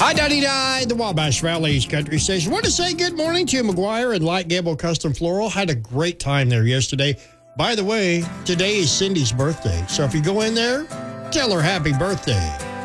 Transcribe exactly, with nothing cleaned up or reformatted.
I ninety-nine, the Wabash Valley's country station. Want to say good morning to McGuire and Light Gable Custom Floral. Had a great time there yesterday. By the way, today is Cindy's birthday. So if you go in there, tell her happy birthday.